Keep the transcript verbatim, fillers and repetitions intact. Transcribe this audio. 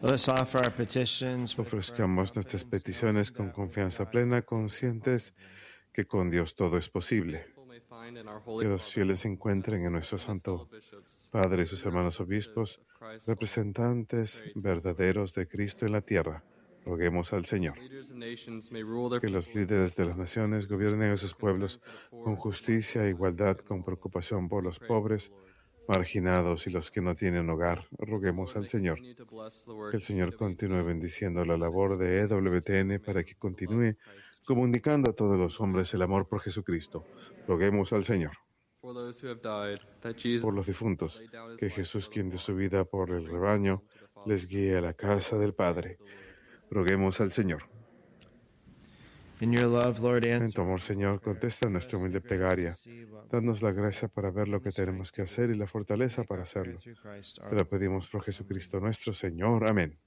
Let's offer our petitions with Ofrezcamos nuestras peticiones con confianza plena, conscientes que con Dios todo es posible. Que los fieles encuentren en nuestro Santo Padre y sus hermanos obispos representantes verdaderos de Cristo en la tierra. Roguemos al Señor. Que los líderes de las naciones gobiernen a sus pueblos con justicia e igualdad, con preocupación por los pobres, marginados y los que no tienen hogar. Roguemos al Señor. Que el Señor continúe bendiciendo la labor de E W T N para que continúe comunicando a todos los hombres el amor por Jesucristo. Roguemos al Señor. Por los difuntos, que Jesús, quien dio su vida por el rebaño, les guíe a la casa del Padre. Roguemos al Señor. in your love, Lord, En tu answer. amor, Señor, contesta nuestra humilde plegaria. Danos la gracia para ver lo que tenemos que hacer y la fortaleza para hacerlo. Te lo pedimos por Jesucristo nuestro Señor. Amén.